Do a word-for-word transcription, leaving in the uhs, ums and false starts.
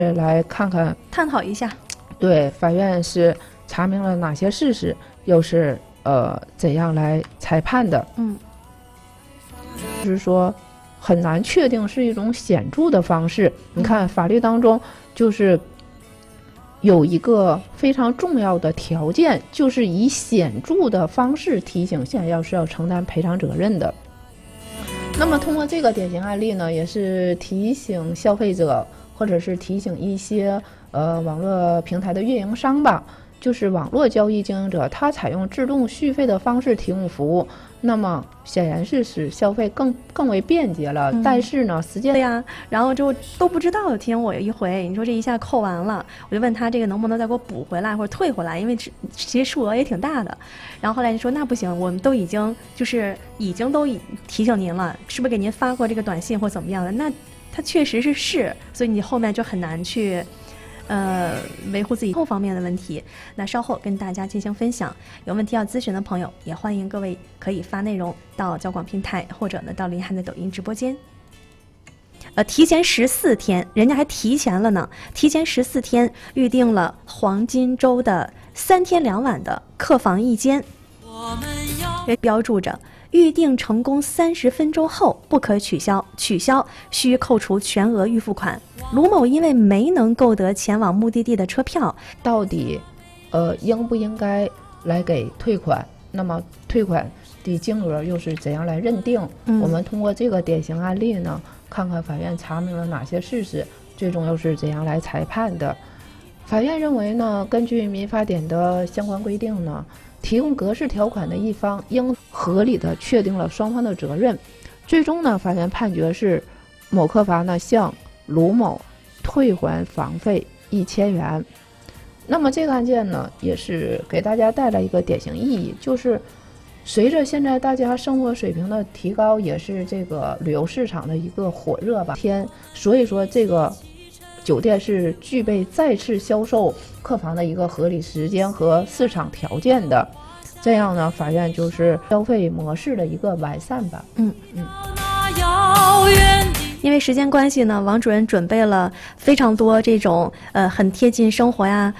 来看看探讨一下， 对法院是查明了哪些事实，又是呃怎样来裁判的。 嗯， 就是说很难确定是一种显著的方式。 嗯、 你看法律当中就是有一个非常重要的条件，就是以显著的方式提醒现要是要承担赔偿责任的。那么通过这个典型案例呢，也是提醒消费者，或者是提醒一些呃网络平台的运营商吧，就是网络交易经营者，他采用自动续费的方式提供服务，那么显然是使消费更更为便捷了。嗯、但是呢，时间对呀，然后就都不知道。听我一回，你说这一下扣完了，我就问他这个能不能再给我补回来或者退回来，因为其实数额也挺大的。然后后来你说那不行，我们都已经就是已经都提醒您了，是不是给您发过这个短信或怎么样的？那它确实是是，所以你后面就很难去。呃，维护自己后方面的问题，那稍后跟大家进行分享。有问题要咨询的朋友，也欢迎各位可以发内容到交广平台，或者呢到林汉的抖音直播间。呃，提前十四天，人家还提前了呢，提前十四天预定了黄金周的三天两晚的客房一间，也标注着。预订成功三十分钟后不可取消，取消需扣除全额预付款。卢某因为没能购得前往目的地的车票， 到底呃应不应该来给退款？那么退款的金额又是怎样来认定？嗯、我们通过这个典型案例呢，看看法院查明了哪些事实，最终又是怎样来裁判的。法院认为呢，根据民法典的相关规定呢，提供格式条款的一方应合理的确定了双方的责任。最终呢，法院判决是某客房呢向卢某退还房费一千元。那么这个案件呢，也是给大家带来一个典型意义，就是随着现在大家生活水平的提高，也是这个旅游市场的一个火热吧天，所以说这个酒店是具备再次销售客房的一个合理时间和市场条件的。这样呢，法院就是消费模式的一个完善吧。 嗯嗯。因为时间关系呢，王主任准备了非常多这种呃很贴近生活呀，